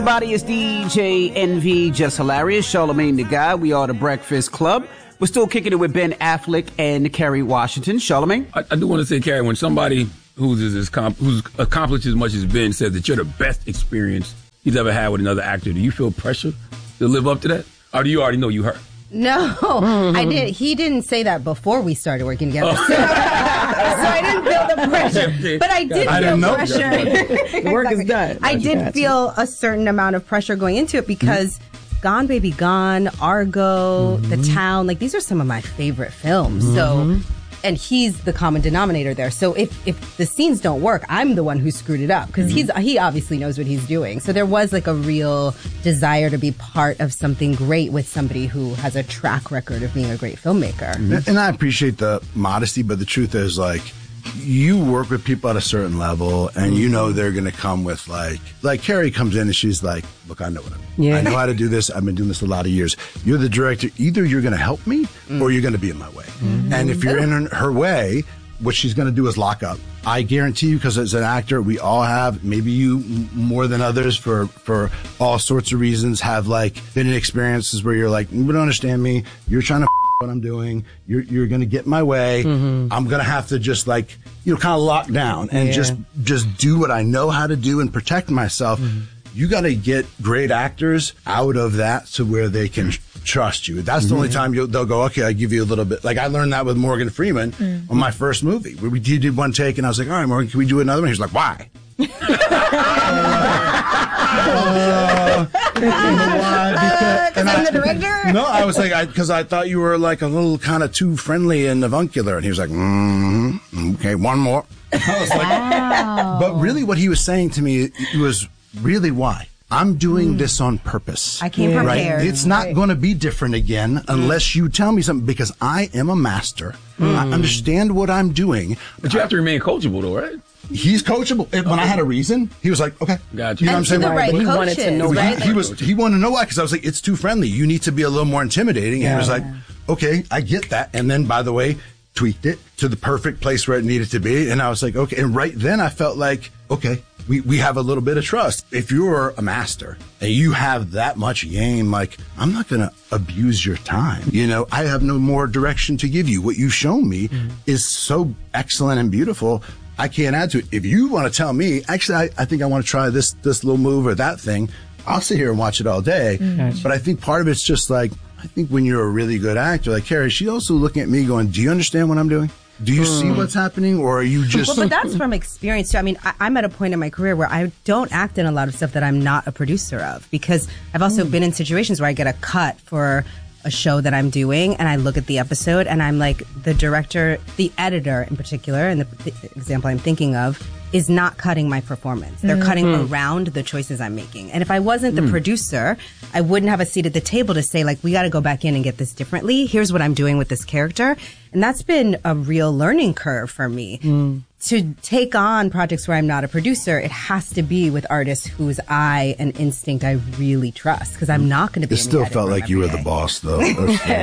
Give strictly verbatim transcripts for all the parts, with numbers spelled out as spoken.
Everybody, it's D J N V, Just Hilarious, Charlamagne the Guy. We are the Breakfast Club. We're still kicking it with Ben Affleck and Kerry Washington. Charlamagne? I, I do want to say, Kerry, when somebody who's, as comp- who's accomplished as much as Ben says that you're the best experience he's ever had with another actor, do you feel pressure to live up to that? Or do you already know you hurt? No, I did. He didn't say that before we started working together. So, so I didn't feel the pressure. But I did I feel know. pressure. The work is done. I did feel a certain amount of pressure going into it because mm-hmm. Gone Baby Gone, Argo, mm-hmm. The Town, like these are some of my favorite films. Mm-hmm. So, and he's the common denominator there. So if, if the scenes don't work, I'm the one who screwed it up because mm-hmm. he's he obviously knows what he's doing. So there was like a real desire to be part of something great with somebody who has a track record of being a great filmmaker. Mm-hmm. And I appreciate the modesty, but the truth is, like, you work with people at a certain level and you know they're going to come with like, like Kerry comes in and she's like, look, I know what I'm doing. Yeah. I know how to do this. I've been doing this a lot of years. You're the director. Either you're going to help me mm. or you're going to be in my way. Mm-hmm. And if you're in her way, what she's going to do is lock up. I guarantee you, because as an actor, we all have, maybe you more than others for, for all sorts of reasons, have like been in experiences where you're like, you don't understand me. You're trying to what I'm doing. You're you're going to get in my way. Mm-hmm. I'm going to have to just like, you know, kind of lock down and yeah. just just do what I know how to do and protect myself. Mm-hmm. You got to get great actors out of that to where they can trust you. That's the mm-hmm. only time you'll, they'll go, okay, I give you a little bit. Like I learned that with Morgan Freeman mm-hmm. on my first movie. We, we did one take and I was like, all right, Morgan, can we do another one? He's like, why? uh, why? Because uh, I'm the director? No, I was like, because I, I thought you were like a little kind of too friendly and avuncular. And he was like, mm-hmm, okay, one more. I was like, wow. But really what he was saying to me was really why. I'm doing mm. this on purpose. I came yeah. prepared. Right? It's not right. going to be different again unless mm. you tell me something, because I am a master. Mm. I understand what I'm doing. But you have to remain coachable though, right? He's coachable. When okay. I had a reason, he was like, okay. Gotcha. You know what I'm saying? The right he coaches, wanted to know right? He, he, was, he wanted to know why, because I was like, it's too friendly. You need to be a little more intimidating. Yeah. And he was like, okay, I get that. And then, by the way, tweaked it to the perfect place where it needed to be. And I was like, okay. And right then I felt like, okay, we, we have a little bit of trust. If you're a master and you have that much game, like, I'm not going to abuse your time. You know, I have no more direction to give you. What you've shown me mm-hmm. is so excellent and beautiful. I can't add to it. If you want to tell me, actually, I, I think I want to try this, this little move or that thing, I'll sit here and watch it all day. Mm-hmm. But I think part of it's just like, I think when you're a really good actor, like Kerry, she's also looking at me going, do you understand what I'm doing? Do you see what's happening, or are you just... Well, but that's from experience, too. I mean, I, I'm at a point in my career where I don't act in a lot of stuff that I'm not a producer of, because I've also mm. been in situations where I get a cut for a show that I'm doing, and I look at the episode, and I'm like, the director, the editor in particular, and the, the example I'm thinking of, is not cutting my performance. They're mm-hmm. cutting around the choices I'm making. And if I wasn't the mm. producer, I wouldn't have a seat at the table to say, like, we got to go back in and get this differently. Here's what I'm doing with this character. And that's been a real learning curve for me. Mm. To take on projects where I'm not a producer, it has to be with artists whose eye and instinct I really trust, because I'm not going to be. It still felt like you were day. the boss, though. Like,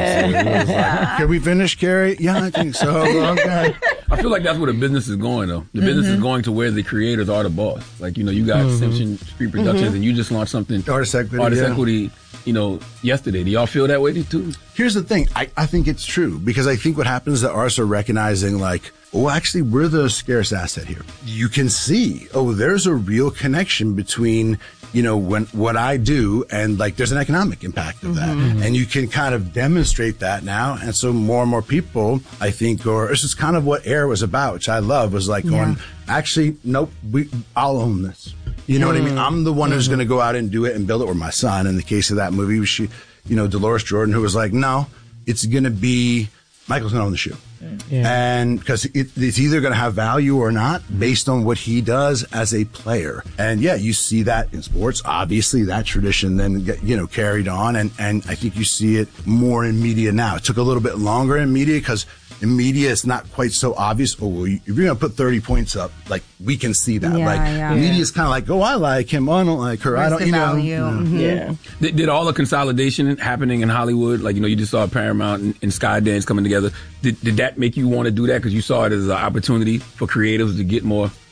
can we finish, Kerry? Yeah, I think so. Okay. I feel like that's where the business is going, though. The mm-hmm. business is going to where the creators are the boss. Like, you know, you got mm-hmm. Simpson Street Productions, mm-hmm. and you just launched something. Artist Equity. Artist yeah. Equity, you know, yesterday. Do y'all feel that way, too? Here's the thing. I, I think it's true, because I think what happens is that artists are recognizing, like, oh, actually, we're the scarce asset here. You can see, oh, there's a real connection between, you know, when what I do and, like, there's an economic impact of that. Mm-hmm. And you can kind of demonstrate that now. And so more and more people, I think, or this is kind of what Air was about, which I love, was like yeah. going, actually, nope, we, I'll own this. You know mm-hmm. what I mean? I'm the one mm-hmm. who's going to go out and do it and build it. Or my son, in the case of that movie, was she, you know, Dolores Jordan, who was like, no, it's going to be, Michael's going to own the shoe. Yeah. And because it, it's either going to have value or not based on what he does as a player. And yeah, you see that in sports. Obviously, that tradition then get, you know, carried on. And, and I think you see it more in media now. It took a little bit longer in media because in media, it's not quite so obvious. Oh, well, if you're going to put thirty points up, like, we can see that. Yeah, like, yeah. media is kind of like, oh, I like him. I don't like her. Where's I don't, the you know. value? Mm-hmm. Yeah. Did, did all the consolidation happening in Hollywood, like, you know, you just saw Paramount and, and Skydance coming together. Did, did that make you want to do that because you saw it as an opportunity for creatives to get more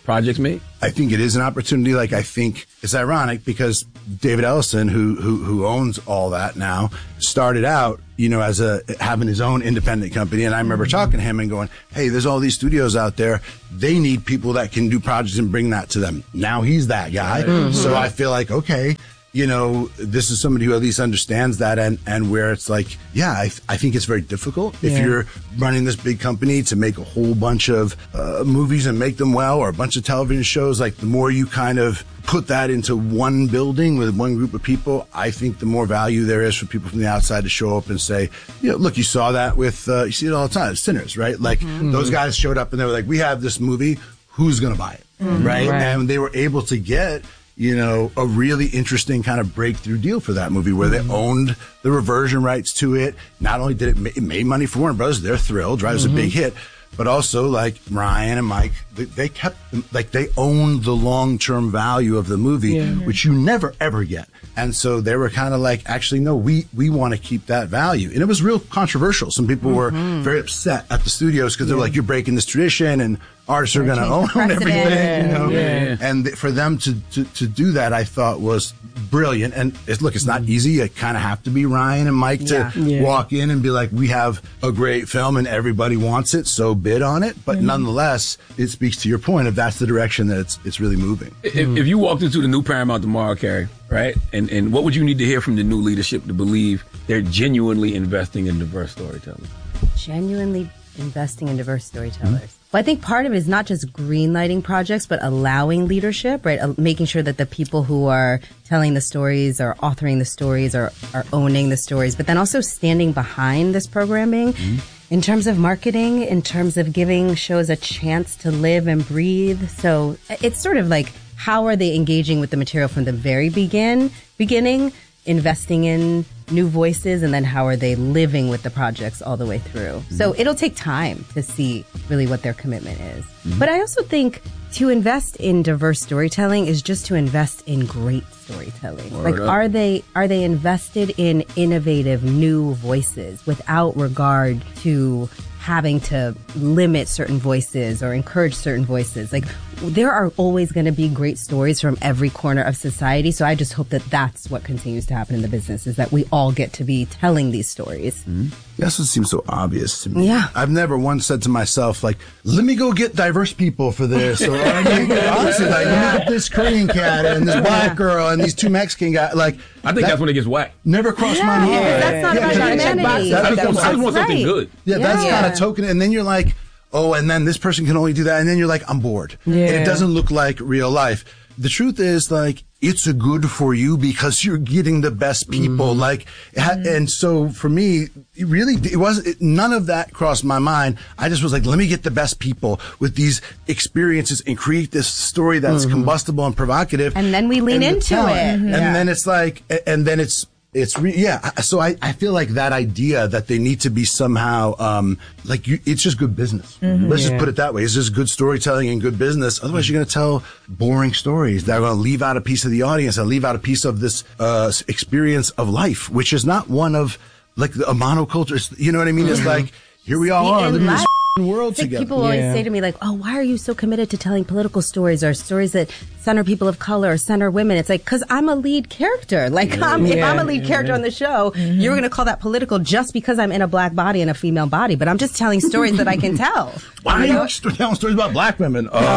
projects made? I think it is an opportunity. Like, I think it's ironic because David Ellison, who, who, who owns all that now, started out, you know, as a, having his own independent company. And I remember talking to him and going, hey, there's all these studios out there. They need people that can do projects and bring that to them. Now he's that guy. Mm-hmm. So I feel like, okay, you know, this is somebody who at least understands that, and, and where it's like, yeah, I, I think it's very difficult if Yeah. you're running this big company to make a whole bunch of uh, movies and make them well, or a bunch of television shows. Like, the more you kind of put that into one building with one group of people, I think the more value there is for people from the outside to show up and say, you know, look, you saw that with, uh, you see it all the time, Sinners, right? Like, mm-hmm. those guys showed up and they were like, we have this movie, who's going to buy it, mm-hmm. right? right? And they were able to get, you know, a really interesting kind of breakthrough deal for that movie where mm-hmm. they owned the reversion rights to it. Not only did it, ma- it made money for Warner Brothers, they're thrilled, right? It was mm-hmm. a big hit. But also, like, Ryan and Mike, they, they kept, like, they owned the long-term value of the movie, yeah. which you never, ever get. And so they were kind of like, actually, no, we, we want to keep that value. And it was real controversial. Some people mm-hmm. were very upset at the studios because yeah. they were like, you're breaking this tradition and artists are going to own everything, you know? Yeah. And th- for them to, to, to do that, I thought was brilliant. And it's, look, it's not easy. You kind of have to be Ryan and Mike to yeah. Yeah. walk in and be like, we have a great film and everybody wants it, so bid on it. But mm-hmm. nonetheless, it speaks to your point of that's the direction that it's, it's really moving. If, if you walked into the new Paramount tomorrow, Carrie, right? And and what would you need to hear from the new leadership to believe they're genuinely investing in diverse storytelling? Genuinely investing in diverse storytellers. Mm-hmm. Well, I think part of it is not just greenlighting projects, but allowing leadership, right? Uh, making sure that the people who are telling the stories or authoring the stories or are owning the stories, but then also standing behind this programming mm-hmm. in terms of marketing, in terms of giving shows a chance to live and breathe. So it's sort of like, how are they engaging with the material from the very begin, beginning, investing in new voices, and then how are they living with the projects all the way through? Mm-hmm. So it'll take time to see really what their commitment is. Mm-hmm. But I also think to invest in diverse storytelling is just to invest in great storytelling. Word like, up. are they are they invested in innovative new voices without regard to having to limit certain voices or encourage certain voices? Like, there are always going to be great stories from every corner of society. So I just hope that that's what continues to happen in the business, is that we all get to be telling these stories. Mm-hmm. That's what seems so obvious to me. Yeah. I've never once said to myself, like, let me go get diverse people for this. Or, I mean, honestly, like, let me get this Korean cat and this black girl and these two Mexican guys. Like, I think that that's when it gets whacked. Never crossed yeah, my mind. Yeah, that's not yeah, about humanity. I just want, I just want something good. Yeah, yeah. that's yeah. kind of token. And then you're like, oh, and then this person can only do that. And then you're like, I'm bored. Yeah. And it doesn't look like real life. The truth is, like, it's a good for you because you're getting the best people. Mm. Like, mm. and so for me, it really, it wasn't, it, none of that crossed my mind. I just was like, let me get the best people with these experiences and create this story that's mm-hmm. combustible and provocative. And then we lean and into the it. And yeah. then it's like, and then it's, It's re- yeah. So I, I feel like that idea that they need to be somehow um like you, it's just good business. Mm-hmm, Let's yeah. just put it that way. It's just good storytelling and good business. Otherwise, you're going to tell boring stories that are going to leave out a piece of the audience and leave out a piece of this uh experience of life, which is not one of like a monoculture. You know what I mean? Mm-hmm. It's like here we all are living this world it's like together. People always yeah. say to me, like, oh, why are you so committed to telling political stories or stories that center people of color or center women? It's like, because I'm a lead character. Like, I'm, yeah. if I'm a lead character on the show, mm-hmm. you're going to call that political just because I'm in a black body and a female body. But I'm just telling stories that I can tell. Why are you telling stories about black women? Uh.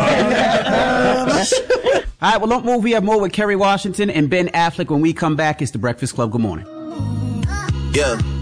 All right, well, don't move. We have more with Kerry Washington and Ben Affleck when we come back. It's The Breakfast Club. Good morning. Yeah.